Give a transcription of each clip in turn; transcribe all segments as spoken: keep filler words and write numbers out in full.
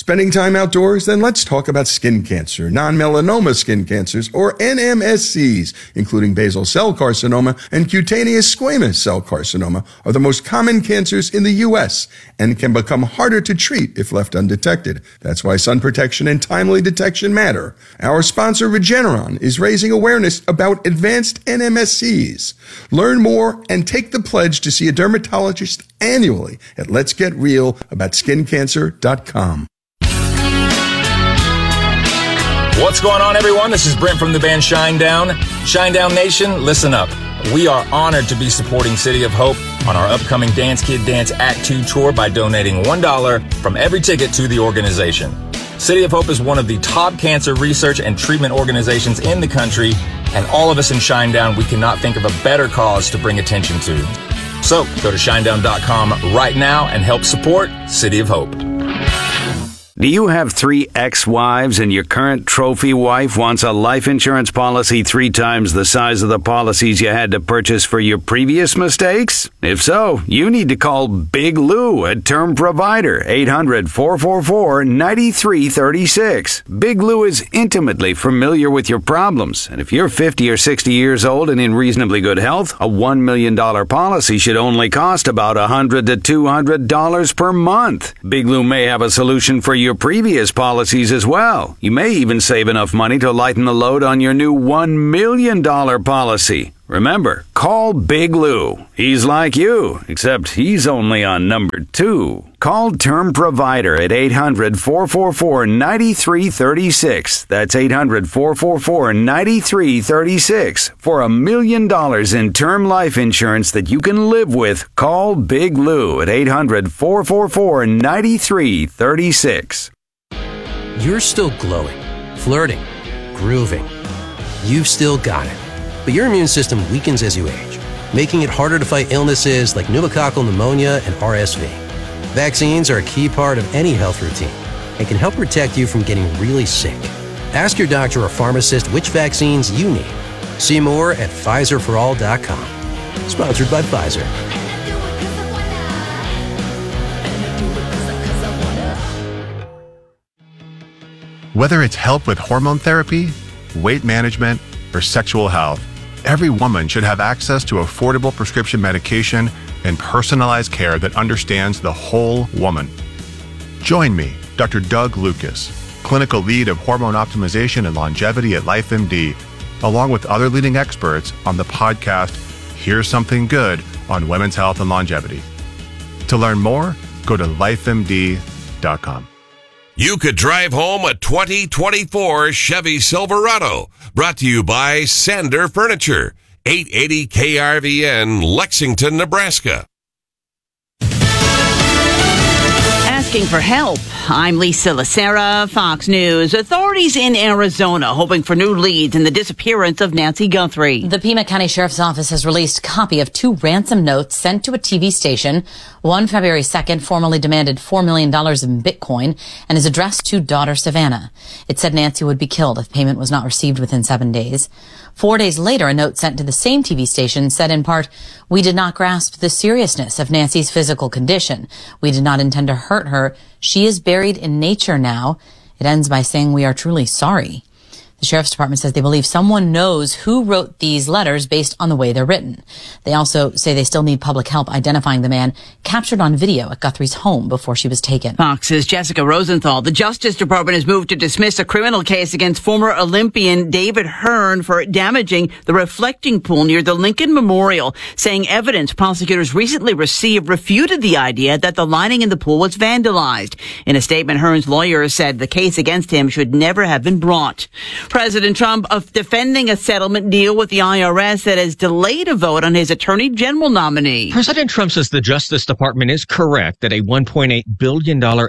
Spending time outdoors? Then let's talk about skin cancer. Non-melanoma skin cancers, or N M S Cs, including basal cell carcinoma and cutaneous squamous cell carcinoma, are the most common cancers in the U S and can become harder to treat if left undetected. That's why sun protection and timely detection matter. Our sponsor, Regeneron, is raising awareness about advanced N M S Cs. Learn more and take the pledge to see a dermatologist annually at lets get real about skin cancer dot com. What's going on, everyone? This is Brent from the band Shinedown. Shinedown Nation, listen up. We are honored to be supporting City of Hope on our upcoming Dance Kid Dance Act two tour by donating one dollar from every ticket to the organization. City of Hope is one of the top cancer research and treatment organizations in the country, and all of us in Shinedown, we cannot think of a better cause to bring attention to. So go to shinedown dot com right now and help support City of Hope. Do you have three ex-wives and your current trophy wife wants a life insurance policy three times the size of the policies you had to purchase for your previous mistakes? If so, you need to call Big Lou at Term Provider, eight hundred, four four four, nine three three six. Big Lou is intimately familiar with your problems, and if you're fifty or sixty years old and in reasonably good health, a one million dollars policy should only cost about one hundred to two hundred dollars per month. Big Lou may have a solution for you your previous policies as well. You may even save enough money to lighten the load on your new one million dollars policy. Remember, call Big Lou. He's like you, except he's only on number two. Call Term Provider at eight hundred, four four four, nine three three six. That's eight hundred, four four four, nine three three six. For a million dollars in term life insurance that you can live with, call Big Lou at eight hundred, four four four, nine three three six. You're still glowing, flirting, grooving. You've still got it. But your immune system weakens as you age, making it harder to fight illnesses like pneumococcal pneumonia and R S V. Vaccines are a key part of any health routine and can help protect you from getting really sick. Ask your doctor or pharmacist which vaccines you need. See more at Pfizer for all dot com. Sponsored by Pfizer. Whether it's help with hormone therapy, weight management, or sexual health, every woman should have access to affordable prescription medication and personalized care that understands the whole woman. Join me, Doctor Doug Lucas, clinical lead of hormone optimization and longevity at LifeMD, along with other leading experts on the podcast, Here's Something Good on Women's Health and Longevity. To learn more, go to life M D dot com. You could drive home a twenty twenty-four Chevy Silverado, brought to you by Sander Furniture, eight eighty K R V N, Lexington, Nebraska. Asking for help. I'm Lisa Lacera, Fox News. Authorities in Arizona hoping for new leads in the disappearance of Nancy Guthrie. The Pima County Sheriff's Office has released a copy of two ransom notes sent to a T V station. One, February second, formally demanded four million dollars in Bitcoin and is addressed to daughter Savannah. It said Nancy would be killed if payment was not received within seven days. Four days later, a note sent to the same T V station said in part, "We did not grasp the seriousness of Nancy's physical condition. We did not intend to hurt her. She is buried in nature now." It ends by saying, "We are truly sorry." The Sheriff's Department says they believe someone knows who wrote these letters based on the way they're written. They also say they still need public help identifying the man captured on video at Guthrie's home before she was taken. Fox's Jessica Rosenthal. The Justice Department has moved to dismiss a criminal case against former Olympian David Hearn for damaging the reflecting pool near the Lincoln Memorial, saying evidence prosecutors recently received refuted the idea that the lining in the pool was vandalized. In a statement, Hearn's lawyer said the case against him should never have been brought. President Trump of defending a settlement deal with the I R S that has delayed a vote on his attorney general nominee. President Trump says the Justice Department is correct that a one point eight billion dollars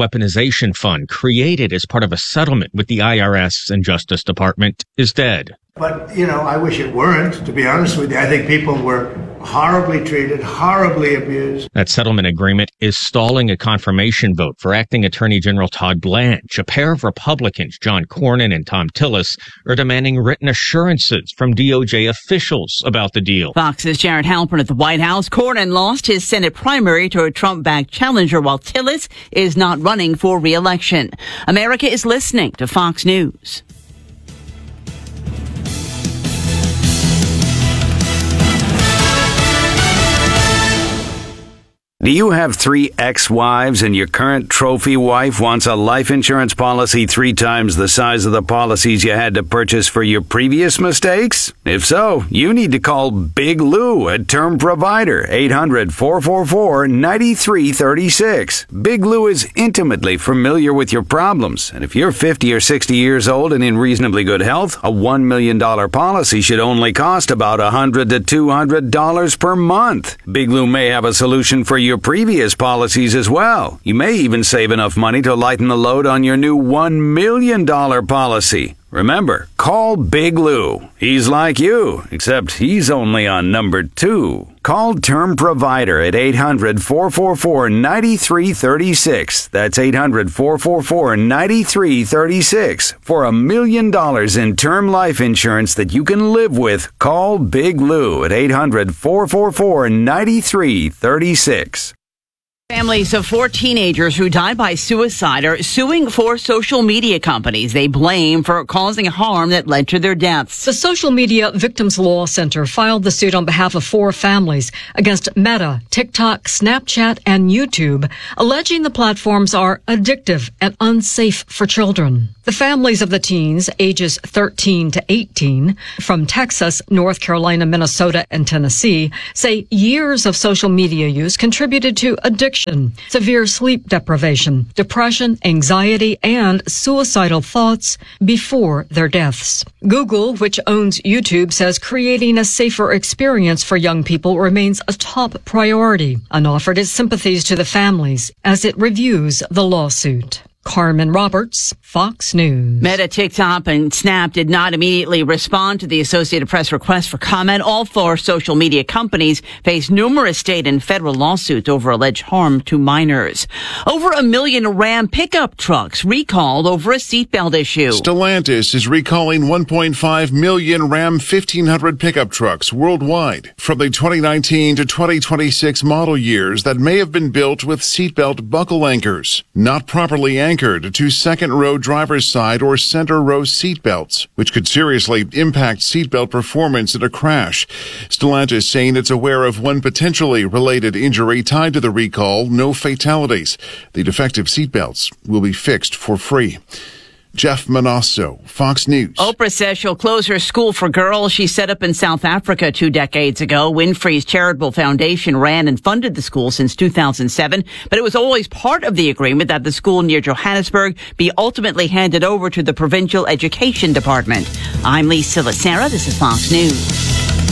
anti-weaponization fund created as part of a settlement with the I R S and Justice Department is dead. But, you know, I wish it weren't, to be honest with you. I think people were horribly treated, horribly abused. That settlement agreement is stalling a confirmation vote for Acting Attorney General Todd Blanche. A pair of Republicans, John Cornyn and Tom Tillis, are demanding written assurances from D O J officials about the deal. Fox's Jared Halpern at the White House. Cornyn lost his Senate primary to a Trump-backed challenger, while Tillis is not running for re-election. America is listening to Fox News. Do you have three ex-wives and your current trophy wife wants a life insurance policy three times the size of the policies you had to purchase for your previous mistakes? If so, you need to call Big Lou at Term Provider, eight hundred, four four four, nine three three six. Big Lou is intimately familiar with your problems, and if you're fifty or sixty years old and in reasonably good health, a one million dollars policy should only cost about one hundred to two hundred dollars per month. Big Lou may have a solution for your previous policies as well. You may even save enough money to lighten the load on your new one million dollars policy. Remember, call Big Lou. He's like you, except he's only on number two. Call Term Provider at eight hundred, four four four, nine three three six. That's eight hundred, four four four, nine three three six. For a million dollars in term life insurance that you can live with, call Big Lou at eight hundred, four four four, nine three three six. Families of four teenagers who died by suicide are suing four social media companies they blame for causing harm that led to their deaths. The Social Media Victims Law Center filed the suit on behalf of four families against Meta, TikTok, Snapchat, and YouTube, alleging the platforms are addictive and unsafe for children. The families of the teens, ages thirteen to eighteen, from Texas, North Carolina, Minnesota, and Tennessee, say years of social media use contributed to addiction, severe sleep deprivation, depression, anxiety, and suicidal thoughts before their deaths. Google, which owns YouTube, says creating a safer experience for young people remains a top priority and offered its sympathies to the families as it reviews the lawsuit. Carmen Roberts, Fox News. Meta, TikTok, and Snap did not immediately respond to the Associated Press request for comment. All four social media companies face numerous state and federal lawsuits over alleged harm to minors. Over a million Ram pickup trucks recalled over a seatbelt issue. Stellantis is recalling one point five million Ram fifteen hundred pickup trucks worldwide from the twenty nineteen to twenty twenty-six model years that may have been built with seatbelt buckle anchors, not properly anchored. Anchored to second-row driver's side or center-row seatbelts, which could seriously impact seatbelt performance in a crash. Stellantis saying it's aware of one potentially related injury tied to the recall, no fatalities. The defective seatbelts will be fixed for free. Jeff Manasso, Fox News. Oprah says she'll close her school for girls she set up in South Africa two decades ago. Winfrey's charitable foundation ran and funded the school since two thousand seven, but it was always part of the agreement that the school near Johannesburg be ultimately handed over to the provincial education department. I'm Lisa Lacera. This is Fox News.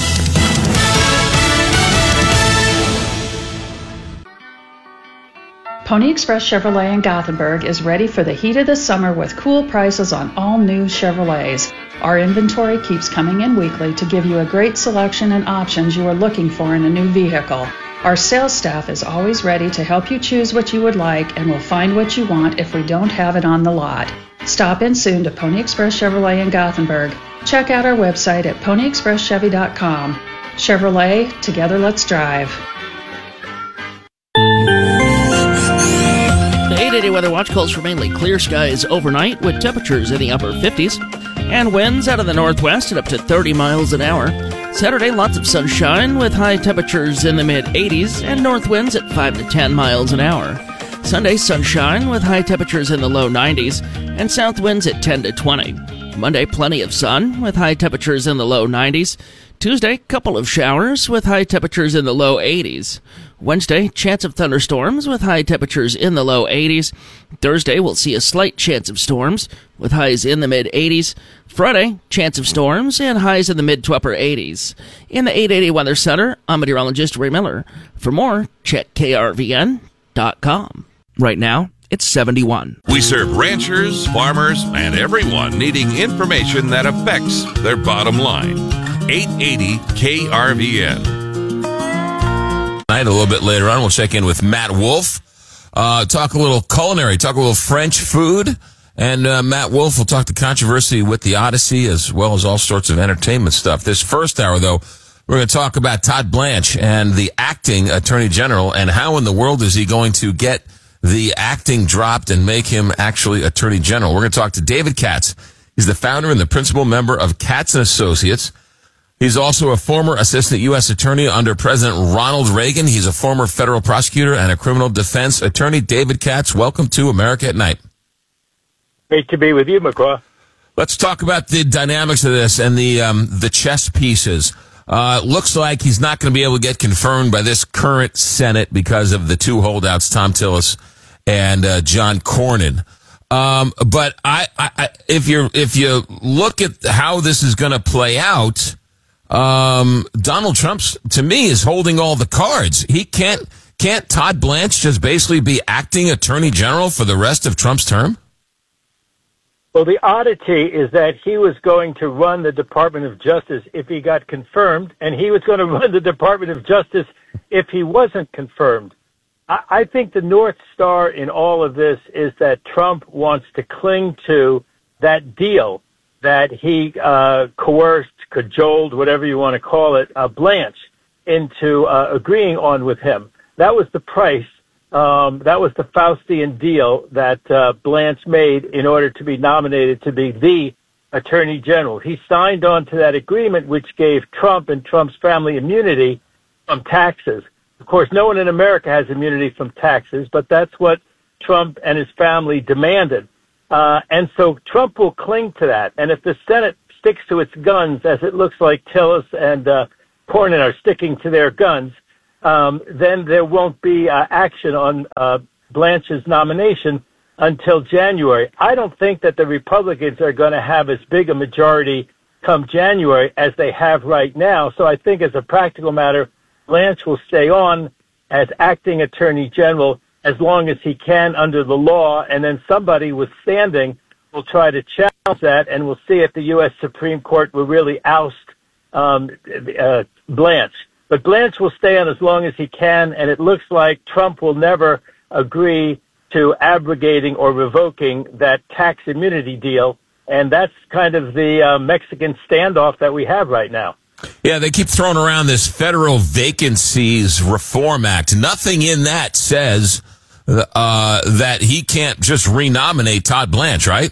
Pony Express Chevrolet in Gothenburg is ready for the heat of the summer with cool prices on all new Chevrolets. Our inventory keeps coming in weekly to give you a great selection and options you are looking for in a new vehicle. Our sales staff is always ready to help you choose what you would like and will find what you want if we don't have it on the lot. Stop in soon to Pony Express Chevrolet in Gothenburg. Check out our website at pony express chevy dot com. Chevrolet, together let's drive. eight eighty Weather Watch calls for mainly clear skies overnight with temperatures in the upper fifties and winds out of the northwest at up to thirty miles an hour. Saturday, lots of sunshine with high temperatures in the mid eighties and north winds at five to ten miles an hour. Sunday, sunshine with high temperatures in the low nineties and south winds at ten to twenty. Monday, plenty of sun with high temperatures in the low nineties. Tuesday, couple of showers with high temperatures in the low eighties. Wednesday, chance of thunderstorms with high temperatures in the low eighties. Thursday, we'll see a slight chance of storms with highs in the mid eighties. Friday, chance of storms and highs in the mid to upper eighties. In the eight eighty Weather Center, I'm meteorologist Ray Miller. For more, check K R V N dot com. Right now, it's seventy-one. We serve ranchers, farmers, and everyone needing information that affects their bottom line. eight eighty K R V N. Tonight, a little bit later on, we'll check in with Matt Wolf, uh, talk a little culinary, talk a little French food, and uh, Matt Wolf will talk the controversy with the Odyssey as well as all sorts of entertainment stuff. This first hour, though, we're going to talk about Todd Blanche and the acting Attorney General and how in the world is he going to get the acting dropped and make him actually Attorney General. We're going to talk to David Katz. He's the founder and the principal member of Katz and Associates. He's also a former assistant U S attorney under President Ronald Reagan. He's a former federal prosecutor and a criminal defense attorney. David Katz, welcome to America at Night. Great to be with you, McGraw. Let's talk about the dynamics of this and the um, the chess pieces. Uh, looks like he's not going to be able to get confirmed by this current Senate because of the two holdouts, Thom Tillis and uh, John Cornyn. Um, but I, I, if you if you look at how this is going to play out, um, Donald Trump, to me, is holding all the cards. He can't can't Todd Blanche just basically be acting Attorney General for the rest of Trump's term? Well, the oddity is that he was going to run the Department of Justice if he got confirmed, and he was going to run the Department of Justice if he wasn't confirmed. I, I think the North Star in all of this is that Trump wants to cling to that deal that he uh, coerced, cajoled, whatever you want to call it, uh, Blanche into uh, agreeing on with him. That was the price. Um, that was the Faustian deal that uh, Blanche made in order to be nominated to be the Attorney General. He signed on to that agreement, which gave Trump and Trump's family immunity from taxes. Of course, no one in America has immunity from taxes, but that's what Trump and his family demanded. Uh, and so Trump will cling to that. And if the Senate sticks to its guns, as it looks like Tillis and uh, Cornyn are sticking to their guns, Um, then there won't be uh, action on uh, Blanche's nomination until January. I don't think that the Republicans are going to have as big a majority come January as they have right now. So I think as a practical matter, Blanche will stay on as acting Attorney General as long as he can under the law, and then somebody with standing will try to challenge that, and we'll see if the U S Supreme Court will really oust um, uh, Blanche. But Blanche will stay on as long as he can, and it looks like Trump will never agree to abrogating or revoking that tax immunity deal, and that's kind of the uh, Mexican standoff that we have right now. Yeah, they keep throwing around this Federal Vacancies Reform Act. Nothing in that says uh, that he can't just renominate Todd Blanche, right?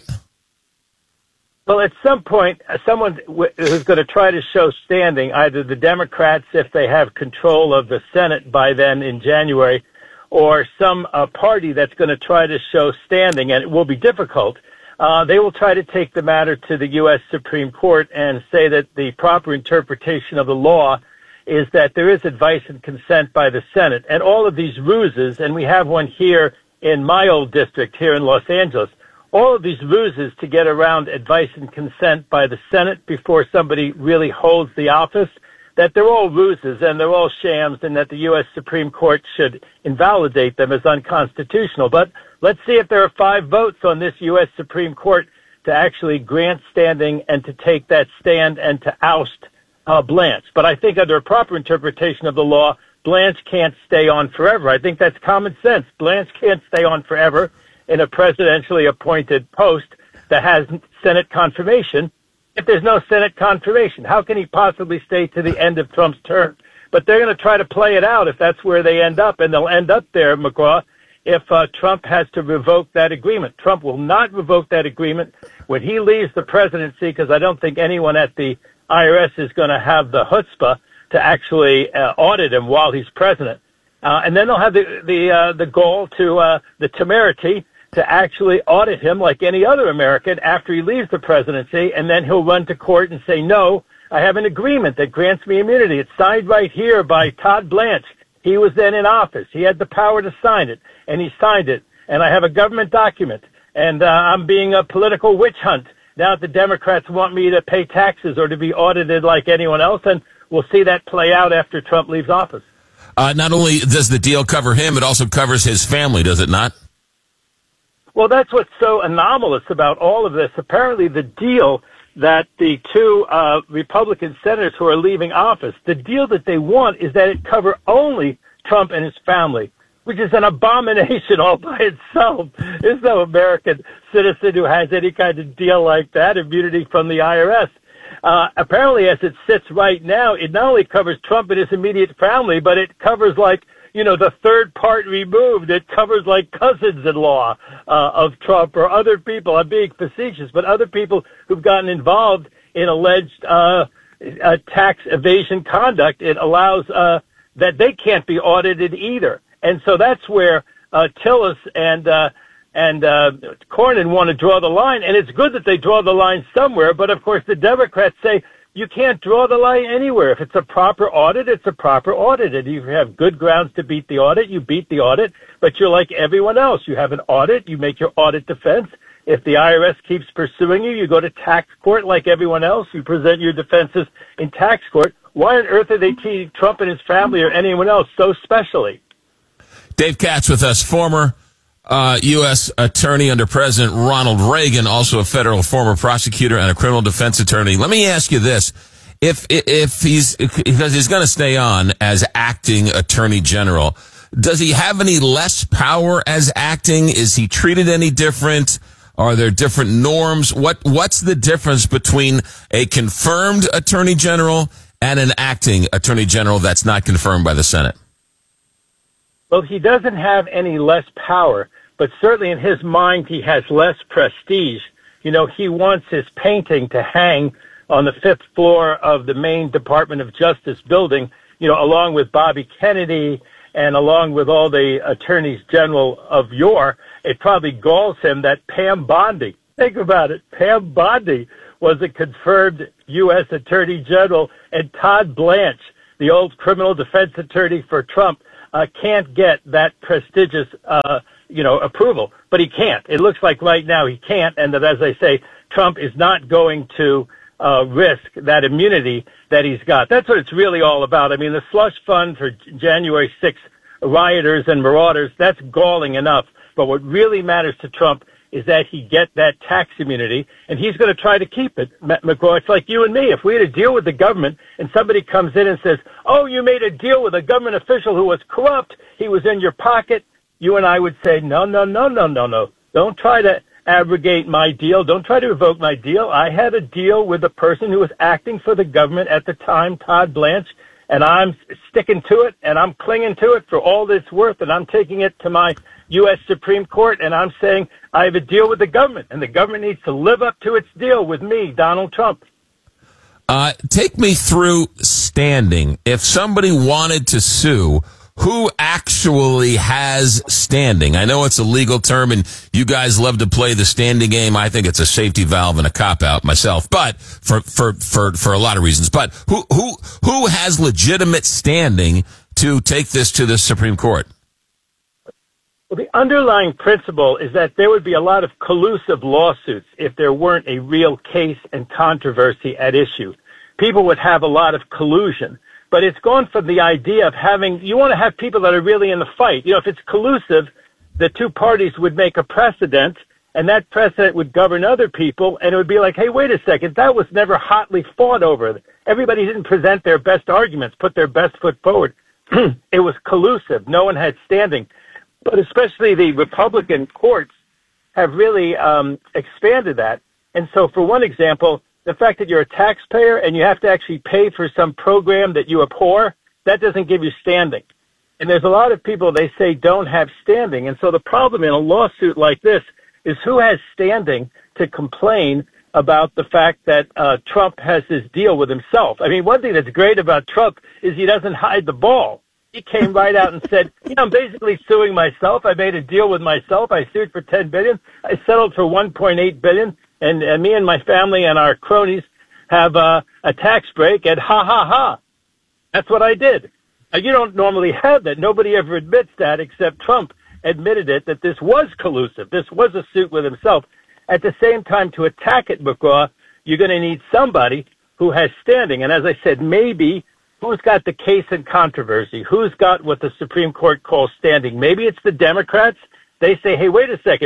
Well, at some point, someone who's going to try to show standing, either the Democrats, if they have control of the Senate by then in January, or some uh, party that's going to try to show standing, and it will be difficult, uh, they will try to take the matter to the U S Supreme Court and say that the proper interpretation of the law is that there is advice and consent by the Senate. And all of these ruses, and we have one here in my old district here in Los Angeles, all of these ruses to get around advice and consent by the Senate before somebody really holds the office, that they're all ruses and they're all shams, and that the U S Supreme Court should invalidate them as unconstitutional. But let's see if there are five votes on this U S Supreme Court to actually grant standing and to take that stand and to oust uh, Blanche. But I think under a proper interpretation of the law, Blanche can't stay on forever. I think that's common sense. Blanche can't stay on forever in a presidentially appointed post that has Senate confirmation. If there's no Senate confirmation, how can he possibly stay to the end of Trump's term? But they're going to try to play it out if that's where they end up, and they'll end up there, McGraw, if uh, Trump has to revoke that agreement. Trump will not revoke that agreement when he leaves the presidency, because I don't think anyone at the I R S is going to have the chutzpah to actually uh, audit him while he's president. Uh, and then they'll have the the uh, the goal to uh, the temerity to actually audit him like any other American after he leaves the presidency, and then he'll run to court and say, no, I have an agreement that grants me immunity. It's signed right here by Todd Blanche. He was then in office. He had the power to sign it, and he signed it. And I have a government document, and uh, I'm being a political witch hunt. Now the Democrats want me to pay taxes or to be audited like anyone else, and we'll see that play out after Trump leaves office. Uh, not only does the deal cover him, it also covers his family, does it not? Well, that's what's so anomalous about all of this. Apparently, the deal that the two uh, Republican senators who are leaving office, the deal that they want is that it cover only Trump and his family, which is an abomination all by itself. There's no American citizen who has any kind of deal like that, immunity from the I R S. Uh, apparently, as it sits right now, it not only covers Trump and his immediate family, but it covers, like, you know, the third part removed. It covers, like, cousins-in-law uh, of Trump or other people. I'm being facetious, but other people who've gotten involved in alleged uh, uh, tax evasion conduct. It allows uh, that they can't be audited either. And so that's where uh, Tillis and uh, and uh, Cornyn want to draw the line. And it's good that they draw the line somewhere. But, of course, the Democrats say you can't draw the line anywhere. If it's a proper audit, it's a proper audit. And if you have good grounds to beat the audit, you beat the audit. But you're like everyone else. You have an audit. You make your audit defense. If the I R S keeps pursuing you, you go to tax court like everyone else. You present your defenses in tax court. Why on earth are they treating Trump and his family or anyone else so specially? Dave Katz with us, former uh, U S attorney under President Ronald Reagan, also a federal former prosecutor and a criminal defense attorney. Let me ask you this. If, if he's, because he's going to stay on as acting attorney general, does he have any less power as acting? Is he treated any different? Are there different norms? What, what's the difference between a confirmed attorney general and an acting attorney general that's not confirmed by the Senate? Well, he doesn't have any less power, but certainly in his mind he has less prestige. You know, he wants his painting to hang on the fifth floor of the main Department of Justice building, you know, along with Bobby Kennedy and along with all the attorneys general of yore. It probably galls him that Pam Bondi, think about it, Pam Bondi was a confirmed U S attorney general, and Todd Blanche, the old criminal defense attorney for Trump, Uh, can't get that prestigious, uh, you know, approval. But he can't. It looks like right now he can't, and that, as I say, Trump is not going to uh, risk that immunity that he's got. That's what it's really all about. I mean, the slush fund for January sixth rioters and marauders, that's galling enough. But what really matters to Trump is that he get that tax immunity, and he's going to try to keep it. McGraw, it's like you and me. If we had a deal with the government and somebody comes in and says, oh, you made a deal with a government official who was corrupt, he was in your pocket, you and I would say, no, no, no, no, no, no. Don't try to abrogate my deal. Don't try to revoke my deal. I had a deal with the person who was acting for the government at the time, Todd Blanche, and I'm sticking to it, and I'm clinging to it for all it's worth, and I'm taking it to my U S Supreme Court, and I'm saying I have a deal with the government, and the government needs to live up to its deal with me, Donald Trump. Uh, take me through standing. If somebody wanted to sue, who actually has standing? I know it's a legal term, and you guys love to play the standing game. I think it's a safety valve and a cop-out myself, but for, for, for, for a lot of reasons. But who, who, who has legitimate standing to take this to the Supreme Court? Well, the underlying principle is that there would be a lot of collusive lawsuits if there weren't a real case and controversy at issue. People would have a lot of collusion. But it's gone from the idea of having, you want to have people that are really in the fight. You know, if it's collusive, the two parties would make a precedent, and that precedent would govern other people, and it would be like, hey, wait a second, that was never hotly fought over. Everybody didn't present their best arguments, put their best foot forward. It was collusive. No one had standing. But especially the Republican courts have really um, expanded that. And so for one example, the fact that you're a taxpayer and you have to actually pay for some program that you abhor, that doesn't give you standing. And there's a lot of people, they say, don't have standing. And so the problem in a lawsuit like this is who has standing to complain about the fact that uh, Trump has this deal with himself. I mean, one thing that's great about Trump is he doesn't hide the ball. He came right out and said, you know, I'm basically suing myself. I made a deal with myself. I sued for ten billion dollars. I settled for one point eight billion dollars. And, and me and my family and our cronies have uh, a tax break, and ha, ha, ha. That's what I did. Uh, you don't normally have that. Nobody ever admits that except Trump admitted it, that this was collusive. This was a suit with himself. At the same time, to attack it, McGraw, you're going to need somebody who has standing. And as I said, maybe who's got the case in controversy? Who's got what the Supreme Court calls standing? Maybe it's the Democrats. They say, hey, wait a second.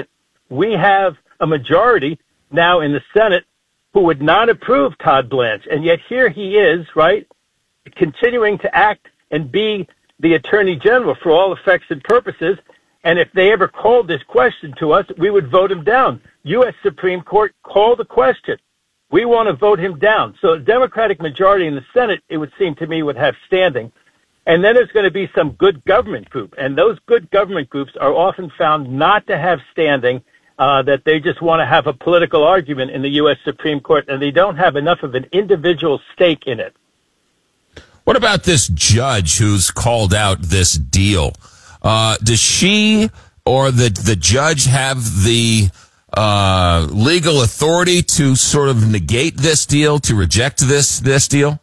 we have a majority now in the Senate who would not approve Todd Blanche. And yet here he is, right, continuing to act and be the Attorney General for all effects and purposes. And if they ever called this question to us, we would vote him down. U S Supreme Court, call the question. We want to vote him down. So a Democratic majority in the Senate, it would seem to me, would have standing. And then there's going to be some good government group. And those good government groups are often found not to have standing, uh, that they just want to have a political argument in the U S Supreme Court, and they don't have enough of an individual stake in it. What about this judge who's called out this deal? Uh, does she or the the judge have the uh, legal authority to sort of negate this deal, to reject this this deal?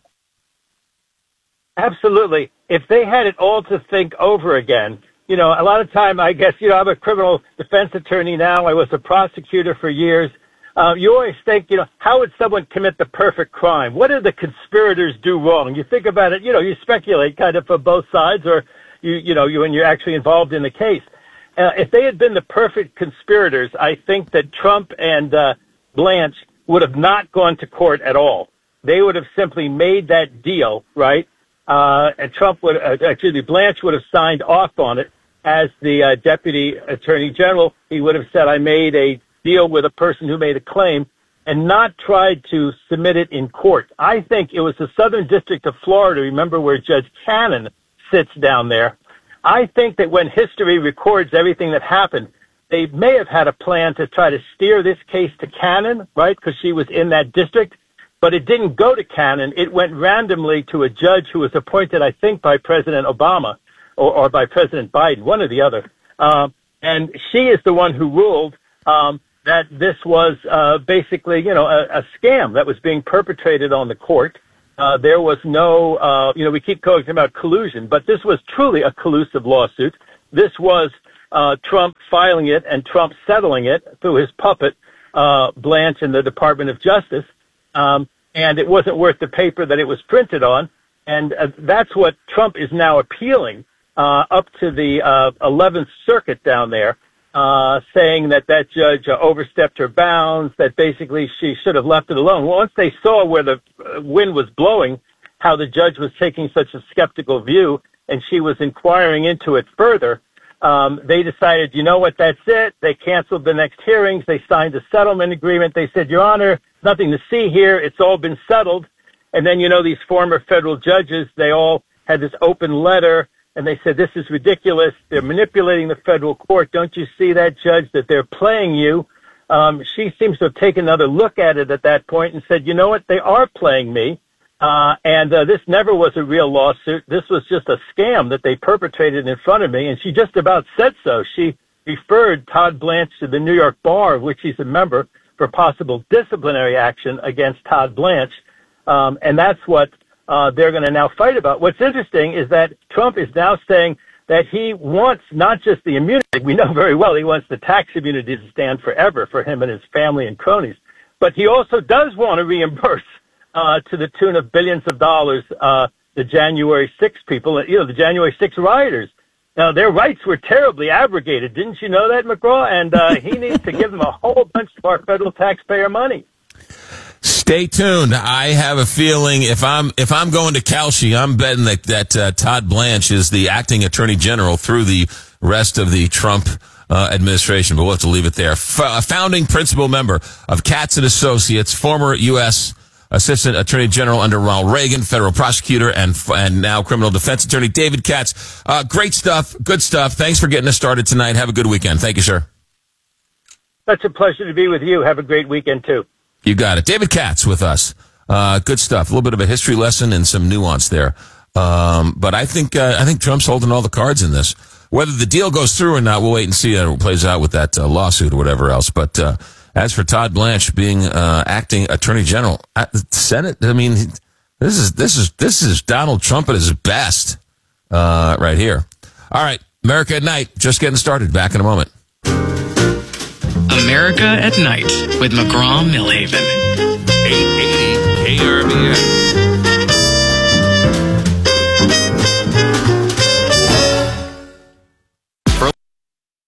Absolutely. If they had it all to think over again, you know, a lot of time, I guess, you know, I'm a criminal defense attorney now. I was a prosecutor for years. Uh, you always think, you know, how would someone commit the perfect crime? What did the conspirators do wrong? You think about it, you know, you speculate kind of for both sides, or you, you know, you when you're actually involved in the case. Uh, if they had been the perfect conspirators, I think that Trump and uh, Blanche would have not gone to court at all. They would have simply made that deal, right? Uh, and Trump would, uh, actually, Blanche would have signed off on it as the uh, Deputy Attorney General. He would have said, I made a deal with a person who made a claim, and not tried to submit it in court. I think it was the Southern District of Florida, remember, where Judge Cannon sits down there. I think that when history records everything that happened, they may have had a plan to try to steer this case to Cannon, right, because she was in that district. But it didn't go to Cannon. It went randomly to a judge who was appointed, I think, by President Obama or, or by President Biden, one or the other. Um, and she is the one who ruled um, that this was uh, basically, you know, a, a scam that was being perpetrated on the court. Uh, there was no, uh, you know, we keep talking about collusion, but this was truly a collusive lawsuit. This was uh, Trump filing it and Trump settling it through his puppet, uh, Blanche, in the Department of Justice. Um, and it wasn't worth the paper that it was printed on. And uh, that's what Trump is now appealing uh, up to the uh, eleventh Circuit down there, uh, saying that that judge uh, overstepped her bounds, that basically she should have left it alone. Well, once they saw where the wind was blowing, how the judge was taking such a skeptical view, and she was inquiring into it further, um, they decided, you know what, that's it. They canceled the next hearings. They signed a settlement agreement. They said, Your Honor, nothing to see here. It's all been settled. And then, you know, these former federal judges, they all had this open letter, and they said, this is ridiculous. They're manipulating the federal court. Don't you see that, Judge, that they're playing you? Um, she seems to have taken another look at it at that point and said, you know what, they are playing me. Uh, and uh, this never was a real lawsuit. This was just a scam that they perpetrated in front of me. And she just about said so. She referred Todd Blanche to the New York Bar, of which he's a member, for possible disciplinary action against Todd Blanche. Um, and that's what uh, they're going to now fight about. What's interesting is that Trump is now saying that he wants not just the immunity. We know very well he wants the tax immunity to stand forever for him and his family and cronies. But he also does want to reimburse uh, to the tune of billions of dollars uh, the January sixth people, you know, the January sixth rioters. Now, their rights were terribly abrogated. Didn't you know that, McGraw? And uh, he needs to give them a whole bunch of our federal taxpayer money. Stay tuned. I have a feeling if I'm if I'm going to Kalshi, I'm betting that that uh, Todd Blanche is the acting attorney general through the rest of the Trump uh, administration. But we'll have to leave it there. F- a founding principal member of Katz and Associates, former U S Assistant Attorney General under Ronald Reagan, federal prosecutor, and and now criminal defense attorney, David Katz. Uh, great stuff. Good stuff. Thanks for getting us started tonight. Have a good weekend. Thank you, sir. Such a pleasure to be with you. Have a great weekend, too. You got it. David Katz with us. Uh, good stuff. A little bit of a history lesson and some nuance there. Um, but I think uh, I think Trump's holding all the cards in this. Whether the deal goes through or not, we'll wait and see how it plays out with that uh, lawsuit or whatever else. But uh, as for Todd Blanche being uh, acting attorney general, at the Senate, I mean, this is this is this is Donald Trump at his best uh, right here. All right, America at Night, just getting started. Back in a moment. America at Night with McGraw-Milhaven. eight eighty K R V N. For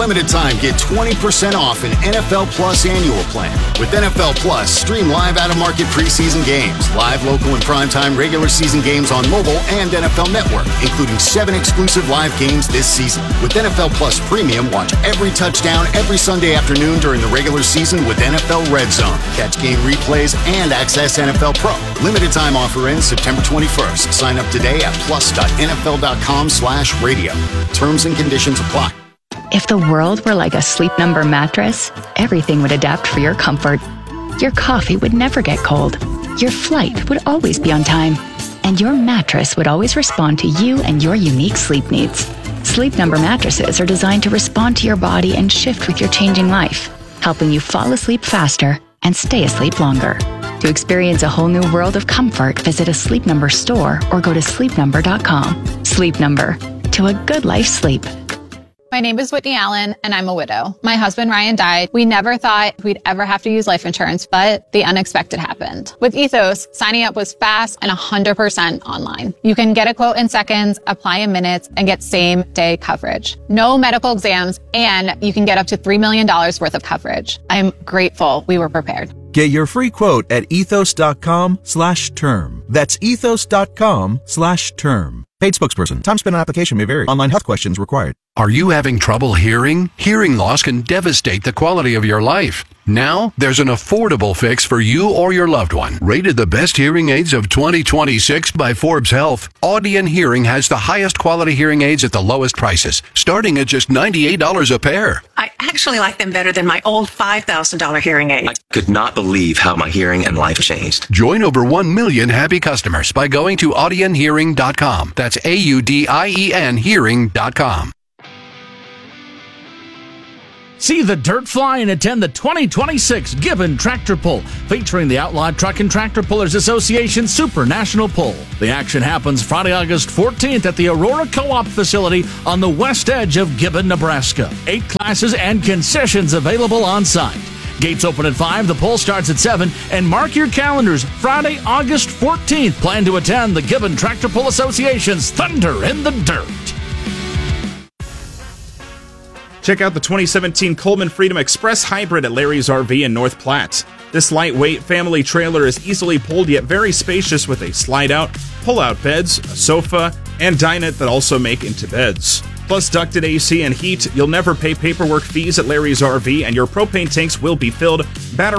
limited time, get twenty percent off an N F L Plus annual plan. With N F L Plus, stream live out-of-market preseason games, live local and primetime regular season games on mobile and N F L Network, including seven exclusive live games this season. With N F L Plus Premium, watch every touchdown every Sunday afternoon during the regular season with N F L Red Zone. Catch game replays and access N F L Pro. Limited time offer ends September twenty-first. Sign up today at plus.nfl.com slash radio. Terms and conditions apply. If the world were like a Sleep Number mattress, everything would adapt for your comfort. Your coffee would never get cold. Your flight would always be on time. And your mattress would always respond to you and your unique sleep needs. Sleep Number mattresses are designed to respond to your body and shift with your changing life, helping you fall asleep faster and stay asleep longer. To experience a whole new world of comfort, visit a Sleep Number store or go to sleep number dot com. Sleep Number. To a good life sleep. My name is Whitney Allen, and I'm a widow. My husband, Ryan, died. We never thought we'd ever have to use life insurance, but the unexpected happened. With Ethos, signing up was fast and one hundred percent online. You can get a quote in seconds, apply in minutes, and get same-day coverage. No medical exams, and you can get up to three million dollars worth of coverage. I'm grateful we were prepared. Get your free quote at ethos.com slash term. That's ethos.com slash term. Paid spokesperson. Time spent on application may vary. Online health questions required. Are you having trouble hearing? Hearing loss can devastate the quality of your life. Now, there's an affordable fix for you or your loved one. Rated the best hearing aids of twenty twenty-six by Forbes Health, Audion Hearing has the highest quality hearing aids at the lowest prices, starting at just ninety-eight dollars a pair. I actually like them better than my old five thousand dollars hearing aid. I could not believe how my hearing and life changed. Join over one million happy customers by going to audion hearing dot com. That's A U D I E N hearing dot com. See the dirt fly and attend the twenty twenty-six Gibbon Tractor Pull, featuring the Outlawed Truck and Tractor Pullers Association Super National Pull. The action happens Friday, August fourteenth at the Aurora Co-op facility on the west edge of Gibbon, Nebraska. Eight classes and concessions available on site. Gates open at five, the pull starts at seven, and mark your calendars, Friday, August fourteenth. Plan to attend the Gibbon Tractor Pull Association's Thunder in the Dirt. Check out the twenty seventeen Coleman Freedom Express Hybrid at Larry's R V in North Platte. This lightweight family trailer is easily pulled yet very spacious with a slide-out, pull-out beds, a sofa, and dinette that also make into beds. Plus ducted A C and heat, you'll never pay paperwork fees at Larry's R V, and your propane tanks will be filled. Battery